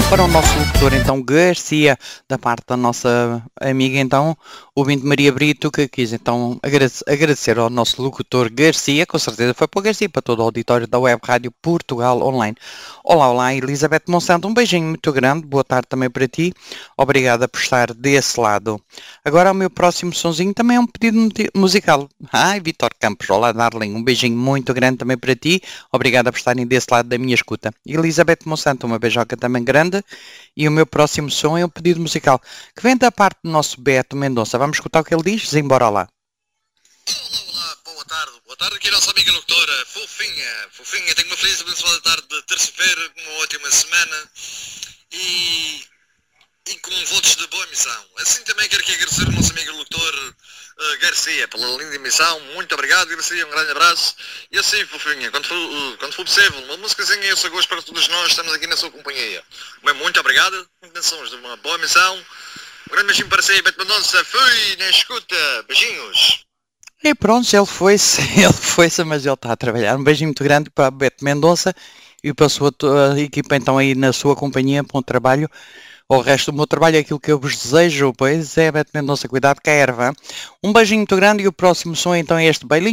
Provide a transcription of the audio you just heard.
para o nosso locutor então Garcia, da parte da nossa amiga então, ouvinte Maria Brito, que quis então agradecer ao nosso locutor Garcia, com certeza foi para o Garcia, para todo o auditório da Web Rádio Portugal Online. Olá, Elizabeth Monsanto, um beijinho muito grande, boa tarde também para ti, obrigada por estar desse lado. Agora o meu próximo sonzinho também é um pedido musical. Ai, Vitor Campos, olá Darling, um beijinho muito grande também para ti, obrigada por estarem desse lado da minha escuta. Elizabeth Monsanto, uma beijoca também grande, e o meu próximo som é um pedido musical, que vem da parte do nosso Beto Mendonça. Vamos escutar o que ele diz? Embora lá. Olá, boa tarde aqui a nossa amiga locutora, fofinha, tenho uma feliz e abençoada tarde de terça-feira, uma ótima semana e com votos de boa emissão. Assim também quero aqui agradecer ao nosso amigo locutor Garcia pela linda emissão, muito obrigado Garcia, um grande abraço e assim fofinha, quando for possível, uma músicazinha e esse gosto para todos nós, estamos aqui na sua companhia. Bem, muito obrigado, intenções de uma boa emissão, um grande beijinho para si, Beto Mendonça, fui na escuta, beijinhos. E pronto, ele foi-se, mas ele está a trabalhar. Um beijinho muito grande para Beto Mendonça e para a sua equipa então aí na sua companhia, bom trabalho. O resto do meu trabalho é aquilo que eu vos desejo, pois é, Beto Mendonça, cuidado com a erva. Um beijinho muito grande e o próximo som então é este bailinho.